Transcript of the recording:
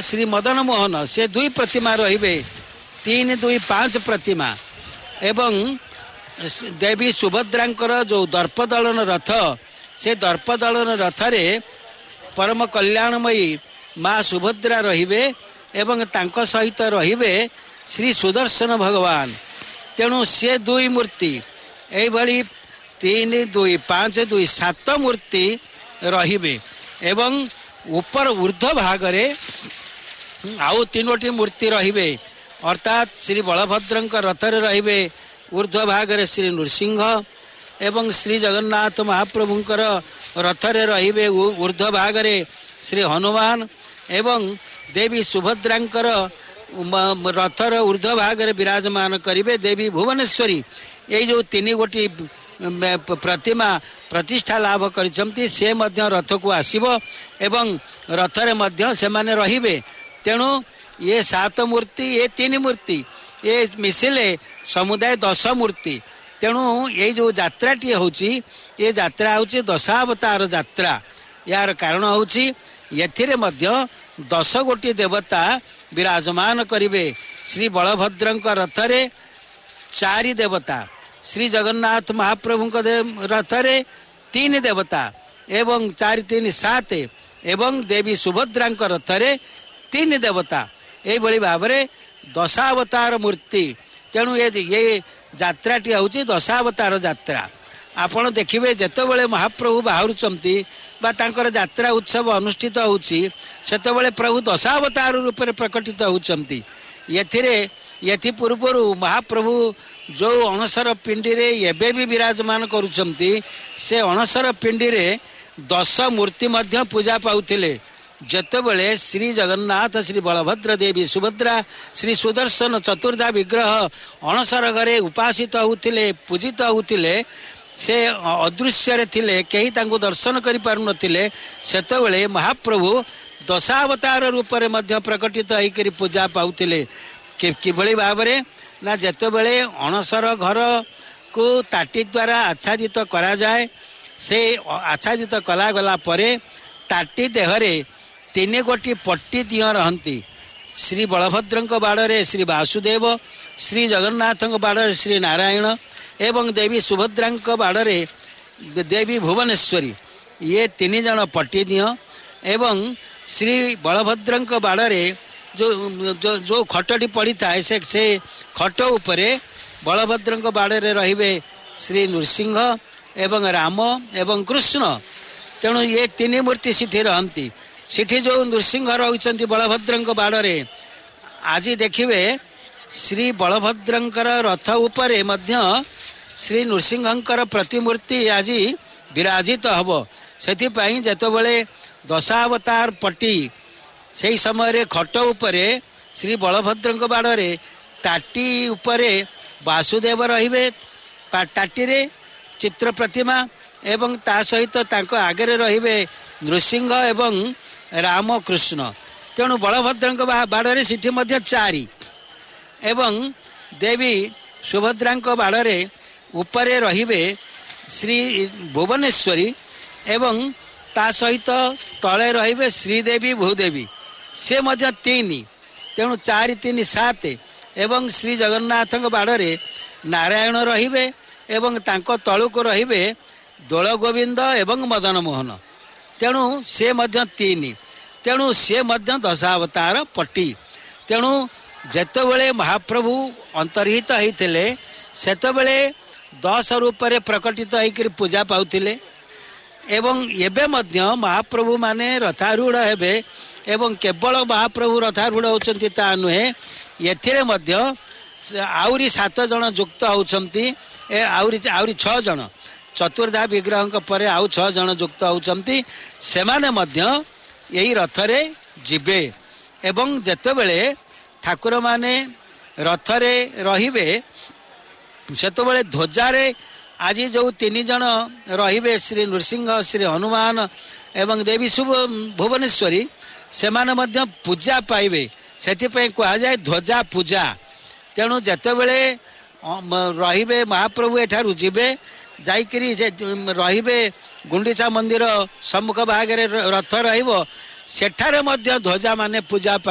श्री मदन मोहन से दुई प्रतिमा रहिबे 3, 2, 5 प्रतिमा एवं देवी सुभद्रांकर जो दर्पदलन रथ से दर्पदलन रथरे परम कल्याणमयी माँ सुभद्रा रहिबे एवं तांको सहित रहिबे श्री सुदर्शन भगवान। तेणु से दुई मूर्ति एभली 3, 2, 5, 2, 7 मूर्ति रहिबे एवं ऊपर ऊर्ध्व भागरे आउ 3टी मूर्ति रहिबे अर्थात श्री बलभद्रंक रथरे रहिबे ऊर्ध्व भागरे श्री नृसिंह एवं श्री जगन्नाथ महाप्रभुंकर रथरे रहिबे ऊर्ध्व भागरे श्री हनुमान एवं देवी सुभद्रांकर रथर ऊर्ध्व भागरे विराजमान करिवे देवी भुवनेश्वरी। ये जो 3 गोटी प्रतिमा प्रतिष्ठा लाभ करिसंती से मध्य रथ को आसीबो एवं रथरे मध्य से माने रहिबे। तेणु ये 7 मूर्ति ये 3 मूर्ति ये मिसिले समुदाय 10 मूर्ति। तेणु ये जो यात्राटी होची ये यात्रा होची दशावतार यात्रा। यार कारण होची एथिरे मध्य 10 गोटी देवता विराजमान करिवे। श्री बलभद्रंक रथरे 4 देवता, श्री जगन्नाथ महाप्रभु रथरे 3 देवता एवं 4, 3, 7 एवं देवी सुभद्रांक रथरे 3 देवता ये भाव में दशावतार मूर्ति। तेणु ये यात्राटी हूँ दशावतार यात्रा। आपण देखिए जितेबले महाप्रभु बाहरुचंती बा तांकर यात्रा उत्सव अनुष्ठित होची सेतेबले प्रभु दशावतार रूप में प्रकटित होचंती। एथि पूर्व महाप्रभु जो अणसर पिंडी रे एबे भी विराजमान करुचंती से अणसर पिंडी रे 10 मूर्ति मध्य पूजा पाउथिले। जेतेबले श्री जगन्नाथ श्री बलभद्र देवी सुभद्रा श्री सुदर्शन चतुर्धा विग्रह अणसर घरे उपासित होतिले पूजित होतिले से अदृश्य रे थिले केही तांको दर्शन करि पारु नथिले। सेतेबले महाप्रभु दशावतार रूप में मध्य प्रकटित होई करी पूजा पाउथिले। किभली भाव में ना जेतेबले अणसर घर को ताटी द्वारा आच्छादित करा जाए से आच्छादित कला गला परे ताटी देहरे 3 गोटी पट्टी दिह रहती। श्री बलभद्रंक बाड़े श्री वासुदेव, श्री जगन्नाथंक बाड़े श्री नारायण एवं देवी सुभद्रांक बाड़े देवी भुवनेश्वरी ये 3 जन पट्टी दिह एवं श्री बलभद्रंक बाड़े जो जो जो खटटी पड़ी था से खट उपरे बलभद्रंक बाड़े रहिबे श्री नृसिंह एवं राम एवं कृष्ण। तेणु ये 3 मूर्ति सिठी रहती। सिठी जो नृसिंह रही बलभद्रंक बाड़े आज देखिए श्री बलभद्रंकर रथ उपरे मध्य श्री नृसिंहंकर प्रतिमूर्ति आज विराजित हब। से जेतबले दशावतार पट्टी से समय रे खट उपरे श्री बलभद्रंक बाड़े ताटी उपरे वासुदेव रहिबे ताटी रे चित्र प्रतिमा एवं ता सहित तांको आगे रहिबे नृसिंह एवं राम कृष्ण। तेणु बलभद्रंक बाड़े सिठी मध्य 4 एवं देवी सुभद्रांक बाड़े उपरे रहिबे श्री भुवनेश्वरी एवं ता सहित तले रहिबे श्रीदेवी भूदेवी से मध्य 3। तेणु 4, 3, 7 एवं श्री जगन्नाथंक बाड़े नारायण रहिबे एवं तांको तळुको रहिबे दोल गोविंद एवं मदन मोहन। तेणु से मध्य 3। तेणु से मध्य दशावतार पट्टी। तेणु जेतेबले महाप्रभु अंतर्हित होइथिले सेतेबले 10 रूप में प्रकटित होकर पूजा पाउथिले एवं एबे मध्य महाप्रभु माने रथारूढ़ हेबे एवं केवल महाप्रभु रथारूढ़ होचंती ता नुहे एथिरे मध्य आउरी 7 जन युक्त होचंती आउरी 6 जन चतुर्धा विग्रह पर आउ 6 जन युक्त होचंती से माने मध्य यही रथरे जिबे एवं जेतेबेले ठाकुर माने रथरे रहिबे सेतेबेले ध्वजारे आज जो 3 जन रहिबे श्री नृसिंह श्री हनुमान एवं देवी भुवनेश्वरी से माने मध्य पूजा पाइबे सेथिपई कहा जाए ध्वजा पूजा। तेणु जेतेबेले रहिबे महाप्रभु एठारु जिबे जाइकरी रहिबे गुंडीचा मंदिर सम्मुख भागरे रथ रहिबो सेठारे मध्य ध्वजा माने पूजा